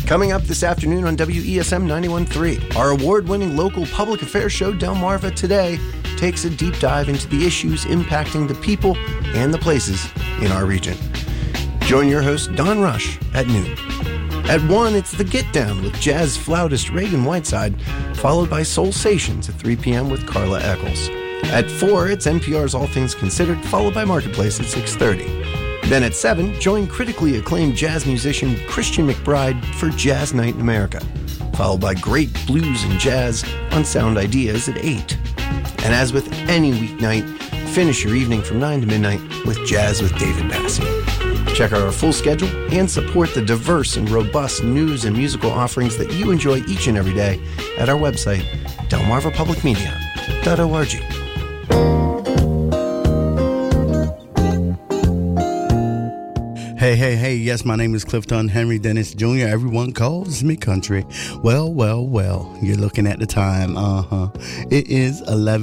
Coming up this afternoon on WESM 91.3, our award-winning local public affairs show, Delmarva Today, takes a deep dive into the issues impacting the people and the places in our region. Join your host, Don Rush, at noon. At 1, it's The Get Down with jazz flautist Reagan Whiteside, followed by Soul Sations at 3 p.m. with Carla Eccles. At 4, it's NPR's All Things Considered, followed by Marketplace at 6:30. Then at 7, join critically acclaimed jazz musician Christian McBride for Jazz Night in America, followed by great blues and jazz on Sound Ideas at 8. And as with any weeknight, finish your evening from 9 to midnight with Jazz with David Massey. Check out our full schedule and support the diverse and robust news and musical offerings that you enjoy each and every day at our website, delmarvapublicmedia.org. Hey, yes, my name is Clifton Henry Dennis Jr. Everyone calls me country. Well, you're looking at the time. It is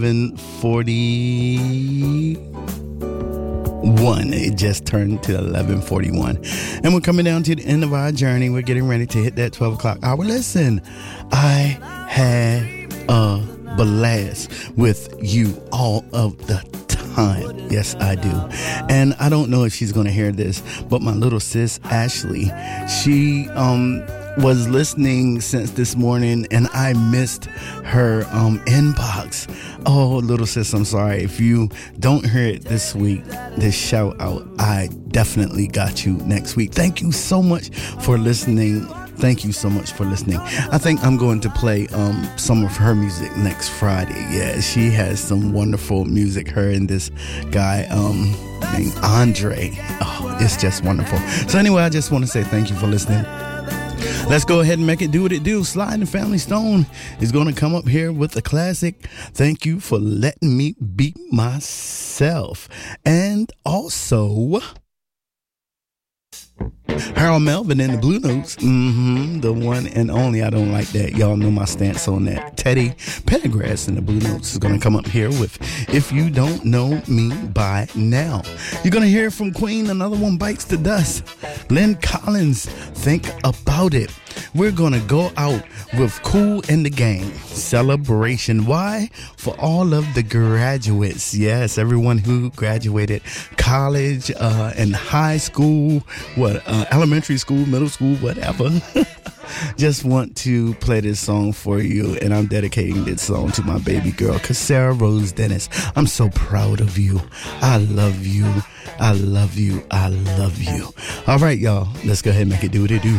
11:41. It just turned to 11:41. And we're coming down to the end of our journey. We're getting ready to hit that 12 o'clock hour. Listen, I had a blast with you all of the time. Yes, I do. And I don't know if she's going to hear this, but my little sis, Ashley, she was listening since this morning, and I missed her inbox. Oh, little sis, I'm sorry. If you don't hear it this week, this shout out, I definitely got you next week. Thank you so much for listening. Thank you so much for listening. I think I'm going to play some of her music next Friday. Yeah, she has some wonderful music. Her and this guy named Andre. Oh, it's just wonderful. So anyway, I just want to say thank you for listening. Let's go ahead and make it do what it do. Sly and the Family Stone is going to come up here with a classic. Thank you for letting me be myself. And also Harold Melvin and the Blue Notes. The one and only. I don't like that. Y'all know my stance on that. Teddy Pendergrass and the Blue Notes is going to come up here with If You Don't Know Me By Now. You're going to hear from Queen. Another one bites the dust. Lynn Collins, Think About It. We're going to go out with Kool and the Gang. Celebration. Why? For all of the graduates. Yes, everyone who graduated college and high school, elementary school, middle school, whatever. Just want to play this song for you, and I'm dedicating this song to my baby girl, Cassara Rose Dennis. I'm so proud of you. I love you. I love you. I love you. All right, y'all. Let's go ahead and make it do what it do.